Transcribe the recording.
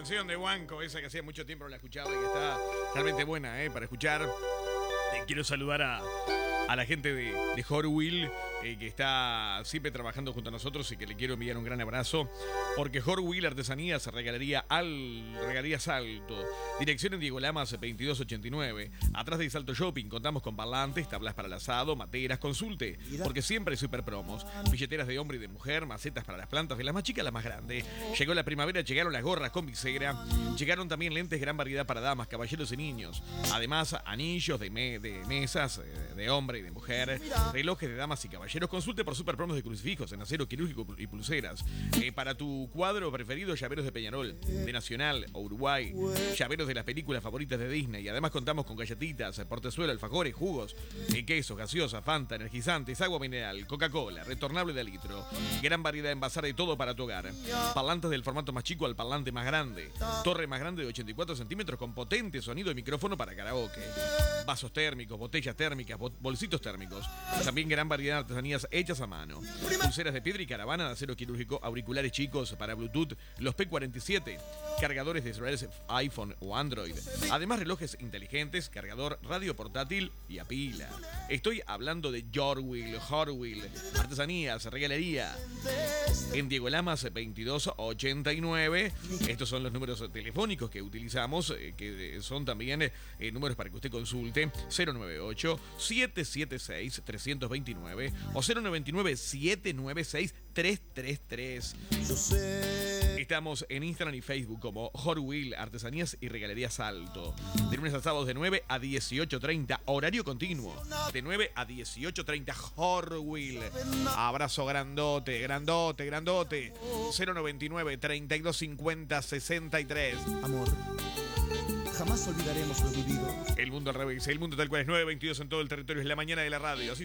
canción de Wanko, esa que hacía mucho tiempo no la escuchaba y que está realmente buena, para escuchar. Quiero saludar a la gente de Horwill, que está siempre trabajando junto a nosotros y que le quiero enviar un gran abrazo, porque Horwill Artesanías regalaría Salto, dirección en Diego Lamas 2289, atrás de Salto Shopping. Contamos con parlantes, tablas para el asado, materas. Consulte, porque siempre hay super promos, billeteras de hombre y de mujer, macetas para las plantas, de las más chicas a las más grandes. Llegó la primavera, llegaron las gorras con visera, llegaron también lentes, gran variedad para damas, caballeros y niños, además anillos de mesas de hombre y de mujer, relojes de damas y caballeros. Consulte por super promos de crucifijos en acero quirúrgico y pulseras. Para tu cuadro preferido, llaveros de Peñarol, de Nacional o Uruguay, llaveros de las películas favoritas de Disney. Y además contamos con galletitas, portezuelo, alfajores, jugos, quesos, gaseosa, Fanta, energizantes, agua mineral, Coca-Cola, retornable de litro. Gran variedad de envasar de todo para tu hogar. Parlantes del formato más chico al parlante más grande. Torre más grande de 84 centímetros con potente sonido y micrófono para karaoke. Vasos térmicos, botellas térmicas, bolsitos térmicos. También gran variedad de artesanías hechas a mano. Pulseras de piedra y caravana de acero quirúrgico, auriculares chicos para Bluetooth, los P47, cargadores de celulares iPhone o Android. Además, relojes inteligentes, cargador, radio portátil y a pila. Estoy hablando de Horwill, Artesanías, regalería. En Diego Lamas 2289. Estos son los números telefónicos que utilizamos, que son también números para que usted consulte. 098-776-329 o 099-796-333. Estamos en Instagram y Facebook como Horwill Artesanías y Regalería Salto. De lunes a sábados de 9 a 18:30, horario continuo. De 9 a 18:30, Horwill. Abrazo grandote, grandote, grandote. 099-3250-63. Amor, jamás olvidaremos lo vivido. El mundo al revés, el mundo tal cual es. 9:22 en todo el territorio, es la mañana de la radio. Así